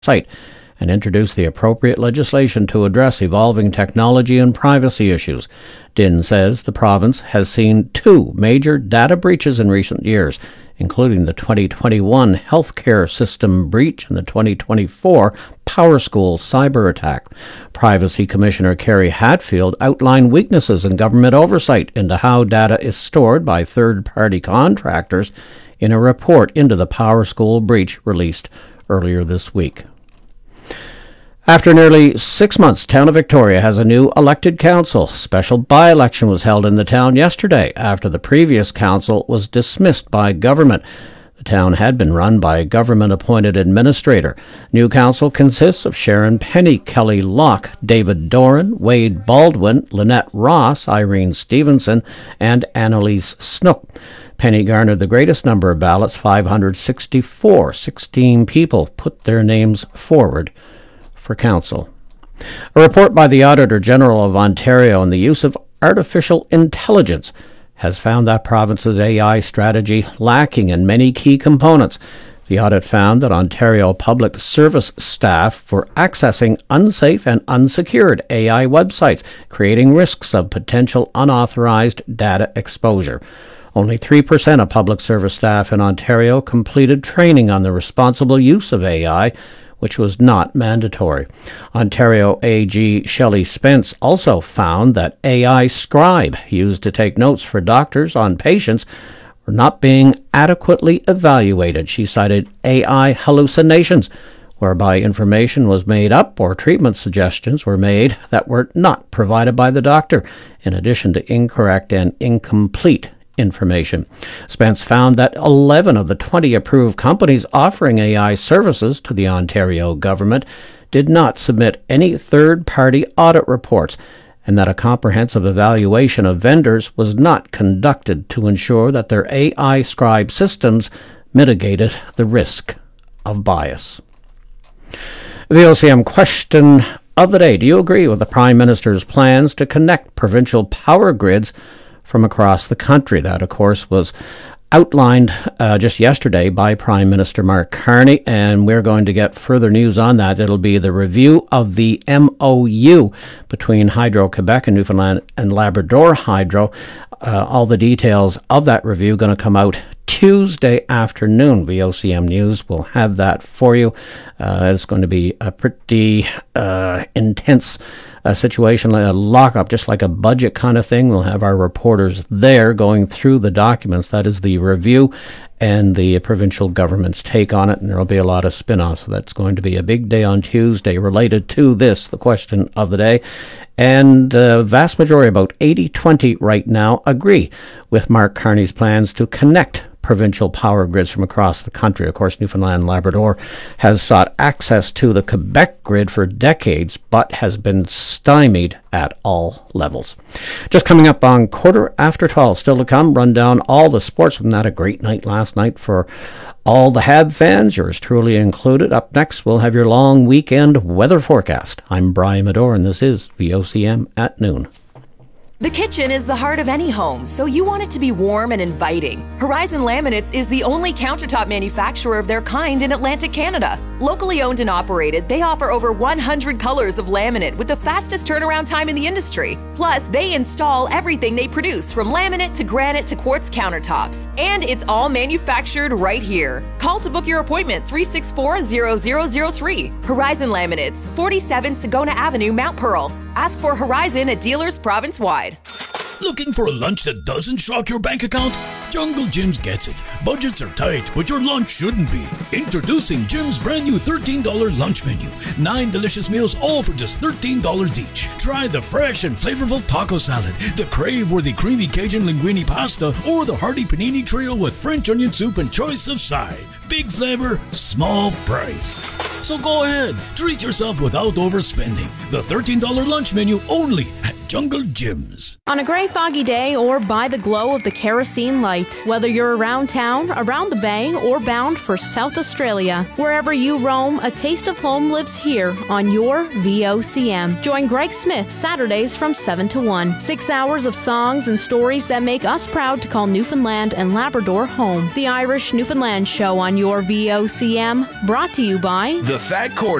site and introduce the appropriate legislation to address evolving technology and privacy issues. Din says the province has seen 2 major data breaches in recent years, including the 2021 healthcare system breach and the 2024 PowerSchool cyber attack. Privacy Commissioner Kerry Hatfield outlined weaknesses in government oversight into how data is stored by third-party contractors in a report into the PowerSchool breach released earlier this week. After nearly 6 months, Town of Victoria has a new elected council. Special by-election was held in the town yesterday after the previous council was dismissed by government. The town had been run by a government-appointed administrator. New council consists of Sharon Penny, Kelly Locke, David Doran, Wade Baldwin, Lynette Ross, Irene Stevenson, and Annalise Snook. Penny garnered the greatest number of ballots, 564. 16 people put their names forward for council. A report by the Auditor General of Ontario on the use of artificial intelligence has found that province's AI strategy lacking in many key components. The audit found that Ontario public service staff were accessing unsafe and unsecured AI websites, creating risks of potential unauthorized data exposure. Only 3% of public service staff in Ontario completed training on the responsible use of AI, which was not mandatory. Ontario AG Shelley Spence also found that AI Scribe, used to take notes for doctors on patients, were not being adequately evaluated. She cited AI hallucinations, whereby information was made up or treatment suggestions were made that were not provided by the doctor, in addition to incorrect and incomplete information. Spence found that 11 of the 20 approved companies offering AI services to the Ontario government did not submit any third-party audit reports, and that a comprehensive evaluation of vendors was not conducted to ensure that their AI Scribe systems mitigated the risk of bias. VOCM question of the day. Do you agree with the Prime Minister's plans to connect provincial power grids from across the country? That, of course, was outlined just yesterday by Prime Minister Mark Carney, and we're going to get further news on that. It'll be the review of the MOU between Hydro-Quebec and Newfoundland and Labrador Hydro. All the details of that review going to come out Tuesday afternoon. VOCM News will have that for you. It's going to be a pretty intense situation, like a lockup, just like a budget kind of thing. We'll have our reporters there going through the documents. That is the review and the provincial government's take on it, and there will be a lot of spin-offs. So that's going to be a big day on Tuesday related to this, the question of the day. And the vast majority, about 80-20 right now, agree with Mark Carney's plans to connect provincial power grids from across the country. Of course, Newfoundland and Labrador has sought access to the Quebec grid for decades, but has been stymied at all levels. Just coming up on 12:15, still to come, run down all the sports. From that, a great night last night for all the Hab fans, yours truly included. Up next, we'll have your long weekend weather forecast. I'm Brian Medor, and this is VOCM at noon. The kitchen is the heart of any home, so you want it to be warm and inviting. Horizon Laminates is the only countertop manufacturer of their kind in Atlantic Canada. Locally owned and operated, they offer over 100 colors of laminate with the fastest turnaround time in the industry. Plus, they install everything they produce, from laminate to granite to quartz countertops. And it's all manufactured right here. Call to book your appointment, 364-0003. Horizon Laminates, 47 Sagona Avenue, Mount Pearl. Ask for Horizon at dealers province-wide. Looking for a lunch that doesn't shock your bank account? Jungle Jim's gets it. Budgets are tight, but your lunch shouldn't be. Introducing Jim's brand new $13 lunch menu. 9 delicious meals, all for just $13 each. Try the fresh and flavorful taco salad, the crave-worthy creamy Cajun linguine pasta, or the hearty panini trio with French onion soup and choice of side. Big flavor, small price. So go ahead, treat yourself without overspending. The $13 lunch menu only at Jungle Jim's. On a gray foggy day or by the glow of the kerosene light, whether you're around town, around the bay, or bound for South Australia, wherever you roam, a taste of home lives here on your VOCM. Join Greg Smith Saturdays from 7 to 1. 6 hours of songs and stories that make us proud to call Newfoundland and Labrador home. The Irish Newfoundland Show on your VOCM, brought to you by The Fat Quarter.